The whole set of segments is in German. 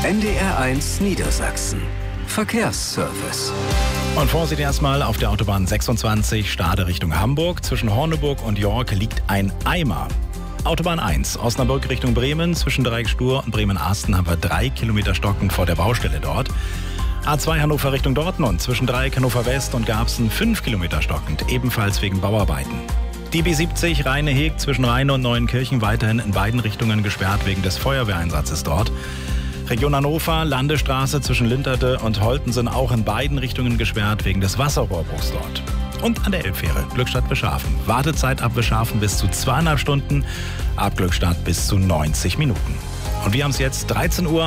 NDR1 Niedersachsen. Verkehrsservice. Und Vorsicht erstmal, auf der Autobahn 26 Stade Richtung Hamburg. Zwischen Horneburg und York liegt ein Eimer. Autobahn 1, Osnabrück Richtung Bremen. Zwischen Dreieck-Stur und Bremen-Asten haben wir 3 Kilometer stockend vor der Baustelle dort. A2 Hannover Richtung Dortmund. Zwischen Dreieck Hannover West und Garbsen 5 Kilometer stockend, ebenfalls wegen Bauarbeiten. Die B70 Rheine-Heg zwischen Rheine und Neuenkirchen weiterhin in beiden Richtungen gesperrt wegen des Feuerwehreinsatzes dort. Region Hannover, Landestraße zwischen Linterte und Holten sind auch in beiden Richtungen gesperrt wegen des Wasserrohrbruchs dort. Und an der Elbfähre, Glückstadt Bischhafen. Wartezeit ab Bischhafen bis zu 2,5 Stunden, ab Glückstadt bis zu 90 Minuten. Und wir haben es jetzt 13:31 Uhr.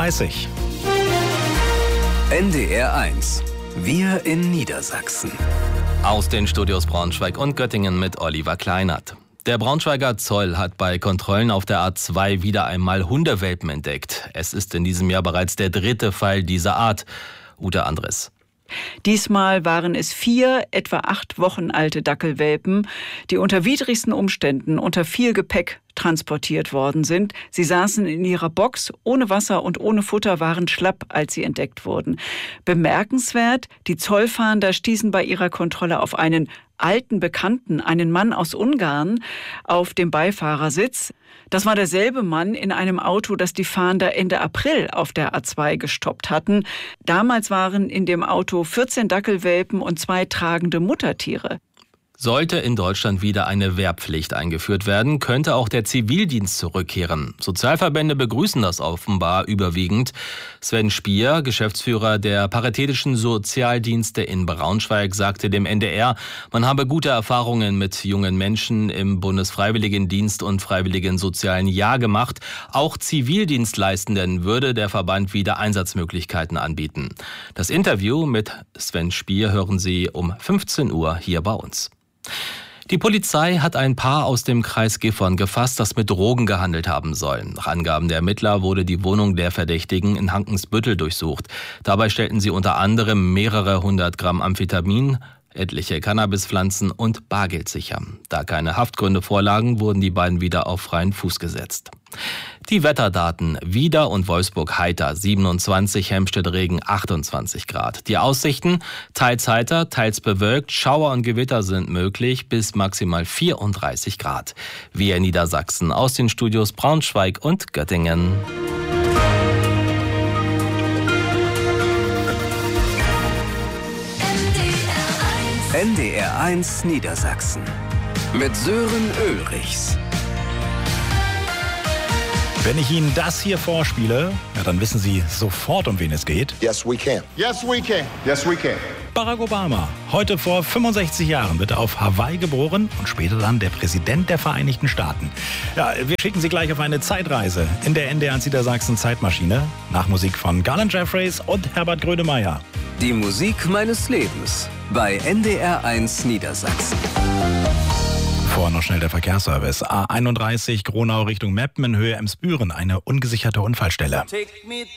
NDR1. Wir in Niedersachsen. Aus den Studios Braunschweig und Göttingen mit Oliver Kleinert. Der Braunschweiger Zoll hat bei Kontrollen auf der A2 wieder einmal Hundewelpen entdeckt. Es ist in diesem Jahr bereits der 3. Fall dieser Art. Ute Andres. Diesmal waren es 4 etwa 8 Wochen alte Dackelwelpen, die unter widrigsten Umständen unter viel Gepäck transportiert worden sind. Sie saßen in ihrer Box, ohne Wasser und ohne Futter, waren schlapp, als sie entdeckt wurden. Bemerkenswert, die Zollfahnder stießen bei ihrer Kontrolle auf einen alten Bekannten, einen Mann aus Ungarn, auf dem Beifahrersitz. Das war derselbe Mann in einem Auto, das die Fahnder Ende April auf der A2 gestoppt hatten. Damals waren in dem Auto 14 Dackelwelpen und 2 tragende Muttertiere. Sollte in Deutschland wieder eine Wehrpflicht eingeführt werden, könnte auch der Zivildienst zurückkehren. Sozialverbände begrüßen das offenbar überwiegend. Sven Spier, Geschäftsführer der Paritätischen Sozialdienste in Braunschweig, sagte dem NDR, man habe gute Erfahrungen mit jungen Menschen im Bundesfreiwilligendienst und Freiwilligen Sozialen Jahr gemacht. Auch Zivildienstleistenden würde der Verband wieder Einsatzmöglichkeiten anbieten. Das Interview mit Sven Spier hören Sie um 15 Uhr hier bei uns. Die Polizei hat ein Paar aus dem Kreis Gifhorn gefasst, das mit Drogen gehandelt haben soll. Nach Angaben der Ermittler wurde die Wohnung der Verdächtigen in Hankensbüttel durchsucht. Dabei stellten sie unter anderem mehrere 100 Gramm Amphetamin, etliche Cannabispflanzen und Bargeld sicher. Da keine Haftgründe vorlagen, wurden die beiden wieder auf freien Fuß gesetzt. Die Wetterdaten: Wieder und Wolfsburg heiter, 27, Helmstedt Regen, 28 Grad. Die Aussichten: teils heiter, teils bewölkt, Schauer und Gewitter sind möglich, bis maximal 34 Grad. Wir in Niedersachsen, aus den Studios Braunschweig und Göttingen. NDR1 Niedersachsen. Mit Sören Ulrichs. Wenn ich Ihnen das hier vorspiele, ja, dann wissen Sie sofort, um wen es geht. Yes, we can. Yes, we can. Yes, we can. Barack Obama. Heute vor 65 Jahren wird er auf Hawaii geboren und später dann der Präsident der Vereinigten Staaten. Ja, wir schicken Sie gleich auf eine Zeitreise in der NDR1 Niedersachsen Zeitmaschine. Nach Musik von Garland Jeffreys und Herbert Grönemeyer. Die Musik meines Lebens bei NDR1 Niedersachsen. Vorher noch schnell der Verkehrsservice. A31 Gronau Richtung Meppen in Höhe Emsbüren. Eine ungesicherte Unfallstelle. Take me